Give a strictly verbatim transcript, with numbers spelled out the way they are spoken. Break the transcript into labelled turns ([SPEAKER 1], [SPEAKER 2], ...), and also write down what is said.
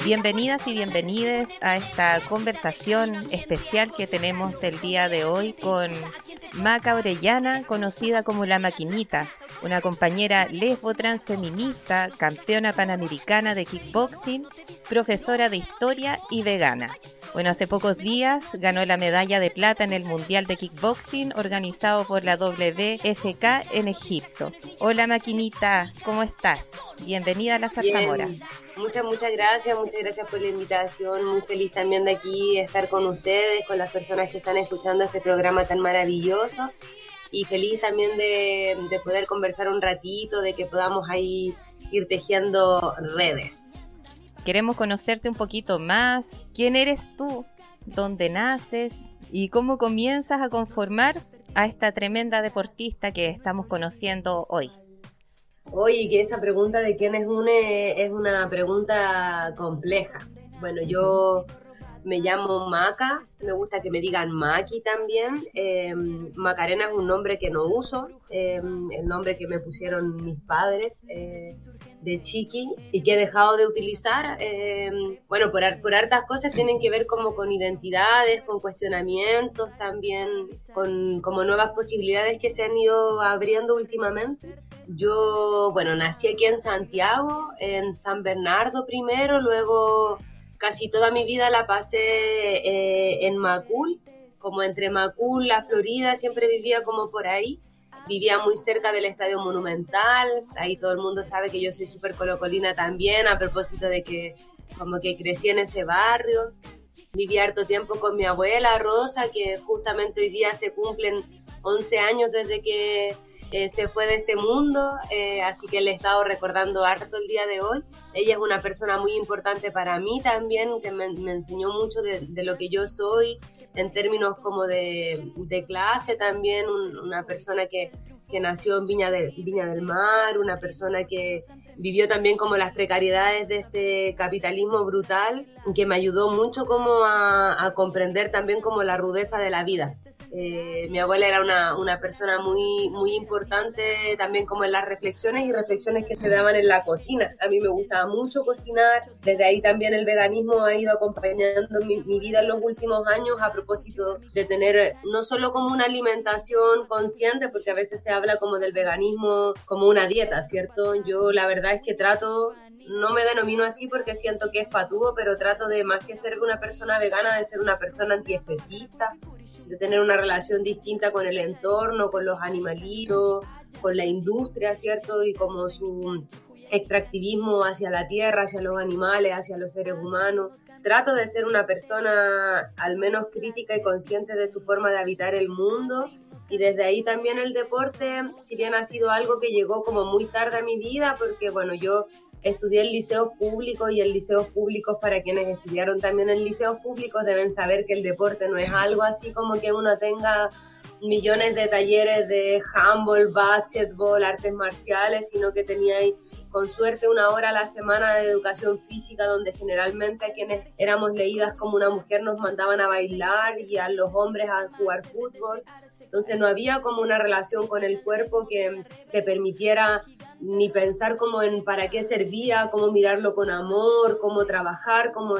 [SPEAKER 1] Bienvenidas y bienvenides a esta conversación especial que tenemos el día de hoy con Maca Orellana, conocida como La Maquinita, una compañera lesbo transfeminista, campeona panamericana de kickboxing, profesora de historia y vegana. Bueno, hace pocos días ganó la medalla de plata en el Mundial de Kickboxing organizado por la W F K en Egipto. Hola Maquinita, ¿cómo estás? Bienvenida a la Zarzamora.
[SPEAKER 2] Bien. Muchas, muchas gracias, muchas gracias por la invitación. Muy feliz también de aquí estar con ustedes, con las personas que están escuchando este programa tan maravilloso. Y feliz también de, de poder conversar un ratito, de que podamos ahí ir tejiendo redes.
[SPEAKER 1] Queremos conocerte un poquito más. ¿Quién eres tú? ¿Dónde naces? ¿Y cómo comienzas a conformar a esta tremenda deportista que estamos conociendo hoy?
[SPEAKER 2] Oye, que esa pregunta de quién es une es una pregunta compleja. Bueno, yo me llamo Maca, me gusta que me digan Maki también. Eh, Macarena es un nombre que no uso, eh, el nombre que me pusieron mis padres eh, de chiqui y que he dejado de utilizar. Eh, bueno, por, por hartas cosas tienen que ver como con identidades, con cuestionamientos también, con como nuevas posibilidades que se han ido abriendo últimamente. Yo, bueno, nací aquí en Santiago, en San Bernardo primero, luego casi toda mi vida la pasé eh, en Macul, como entre Macul, la Florida, siempre vivía como por ahí. Vivía muy cerca del Estadio Monumental, ahí todo el mundo sabe que yo soy súper colocolina también, a propósito de que como que crecí en ese barrio. Viví harto tiempo con mi abuela Rosa, que justamente hoy día se cumplen once años desde que eh, se fue de este mundo, eh, así que le he estado recordando harto el día de hoy. Ella es una persona muy importante para mí también, que me, me enseñó mucho de, de lo que yo soy, en términos como de, de clase también, un, una persona que, que nació en Viña, de, Viña del Mar, una persona que vivió también como las precariedades de este capitalismo brutal, que me ayudó mucho como a, a comprender también como la rudeza de la vida. Eh, mi abuela era una, una persona muy, muy importante también como en las reflexiones y reflexiones que se daban en la cocina. A mí me gustaba mucho cocinar, desde ahí también el veganismo ha ido acompañando mi, mi vida en los últimos años a propósito de tener no solo como una alimentación consciente, porque a veces se habla como del veganismo como una dieta, ¿cierto? Yo la verdad es que trato, no me denomino así porque siento que es patúo, pero trato de más que ser una persona vegana, de ser una persona antiespecista, de tener una relación distinta con el entorno, con los animalitos, con la industria, ¿cierto? Y como su extractivismo hacia la tierra, hacia los animales, hacia los seres humanos. Trato de ser una persona al menos crítica y consciente de su forma de habitar el mundo. Y desde ahí también el deporte, si bien ha sido algo que llegó como muy tarde a mi vida, porque bueno, yo estudié en liceos públicos y en liceos públicos, para quienes estudiaron también en liceos públicos, deben saber que el deporte no es algo así como que uno tenga millones de talleres de handball, básquetbol, artes marciales, sino que tenía ahí con suerte una hora a la semana de educación física, donde generalmente a quienes éramos leídas como una mujer nos mandaban a bailar y a los hombres a jugar fútbol. Entonces no había como una relación con el cuerpo que te permitiera ni pensar como en para qué servía, cómo mirarlo con amor, cómo trabajar, cómo